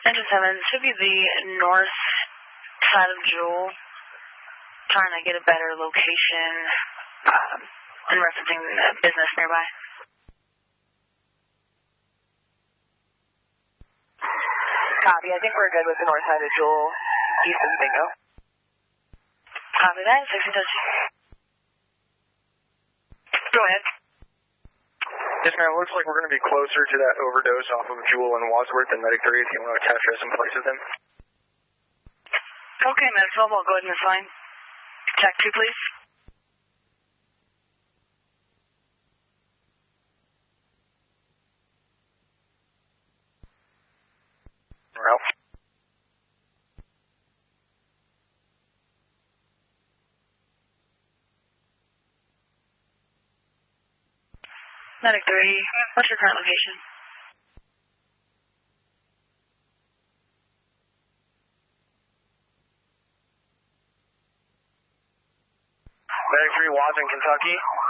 Engine 7 should be the north side of Jewel. Trying to get a better location and referencing the business nearby. Copy. I think we're good with the north side of Jewel, east of Bingo. Copy that. 16 touch. Go ahead. Yes, ma'am. Looks like we're going to be closer to that overdose off of Jewel and Wadsworth than Medic 3 if you want to capture us in place with them. Okay, Medic 12, I'll go ahead and assign. Check 2, please. Ralph. Medic 3, what's your current location? Medic 3, Watson, Kentucky.